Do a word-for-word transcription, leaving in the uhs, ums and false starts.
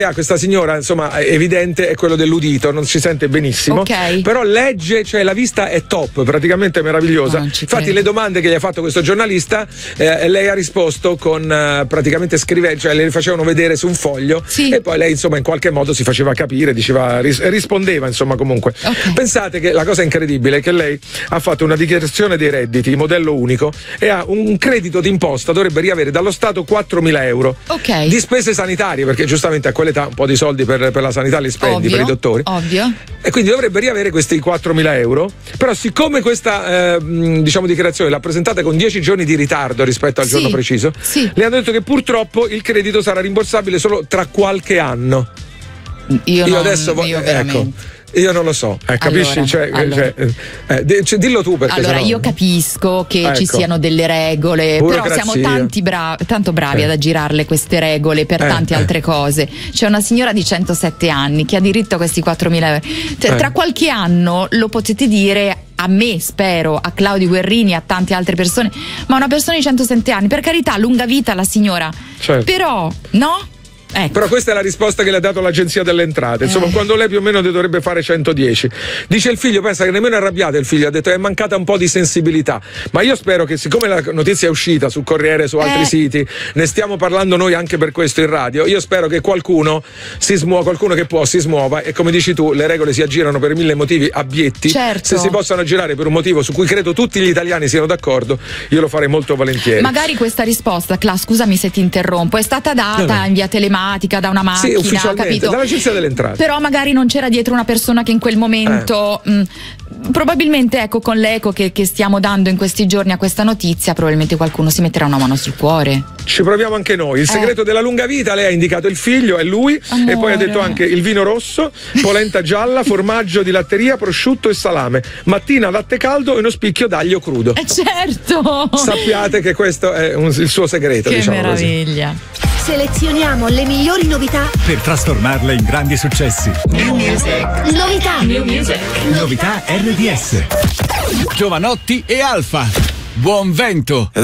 Questa signora, insomma, è evidente, è quello dell'udito, non si sente benissimo, okay. Però legge, cioè la vista è top, praticamente meravigliosa. No, infatti credo. Le domande che gli ha fatto questo giornalista, eh, lei ha risposto con eh, praticamente scrivendo, cioè le facevano vedere su un foglio, sì. E poi lei insomma in qualche modo si faceva capire, diceva, ris- rispondeva insomma comunque. Okay. Pensate che la cosa incredibile è che lei ha fatto una dichiarazione dei redditi, modello unico, e ha un credito d'imposta, dovrebbe riavere dallo Stato quattromila euro okay. di spese sanitarie, perché giustamente a quell'età un po' di soldi per, per la sanità li spendi, ovvio, per i dottori, ovvio. E quindi dovrebbe riavere questi quattromila euro. Però siccome questa eh, diciamo dichiarazione l'ha presentata con dieci giorni di ritardo rispetto al sì, giorno preciso, sì. le hanno detto che purtroppo il credito sarà rimborsabile solo tra qualche anno. Io, io non, adesso vo- io ecco veramente. Io non lo so, eh, capisci? Allora, cioè, allora. Cioè, eh, de- cioè, dillo tu perché allora sennò... io capisco che ecco. ci siano delle regole, Burocrazia. però siamo tanti bra- tanto bravi eh. ad aggirarle queste regole per eh, tante eh. altre cose. C'è una signora di centosette anni che ha diritto a questi quattromila euro, cioè, eh. tra qualche anno lo potete dire a me, spero, a Claudio Guerrini, a tante altre persone, ma una persona di centosette anni, per carità, lunga vita la signora, certo. Però no? Ecco. Però questa è la risposta che le ha dato l'Agenzia delle Entrate. Insomma, eh. quando lei più o meno ne dovrebbe fare centodieci. Dice il figlio, pensa che nemmeno è arrabbiato il figlio, ha detto è mancata un po' di sensibilità. Ma io spero che, siccome la notizia è uscita sul Corriere, su altri eh. siti, ne stiamo parlando noi anche per questo in radio, io spero che qualcuno si smuova, qualcuno che può si smuova, e come dici tu, le regole si aggirano per mille motivi abietti. Certo. Se si possono aggirare per un motivo su cui credo tutti gli italiani siano d'accordo, io lo farei molto volentieri. Magari questa risposta, Cla, scusami se ti interrompo, è stata data no, no. in via telematica da una macchina. Sì, ufficialmente, capito? dall'Agenzia delle Entrate. Però magari non c'era dietro una persona che in quel momento eh. mh, probabilmente, ecco, con l'eco che, che stiamo dando in questi giorni a questa notizia, probabilmente qualcuno si metterà una mano sul cuore. Ci proviamo anche noi. Il eh. segreto della lunga vita, lei ha indicato il figlio, è lui. Amore. E poi ha detto anche il vino rosso, polenta gialla, formaggio di latteria, prosciutto e salame, mattina latte caldo e uno spicchio d'aglio crudo. Eh certo! Sappiate che questo è un, il suo segreto, che diciamo meraviglia. Così. Selezioniamo le migliori novità per trasformarle in grandi successi. New Music. Novità. New Music. Novità R D S. Giovanotti e Alfa. Buon vento.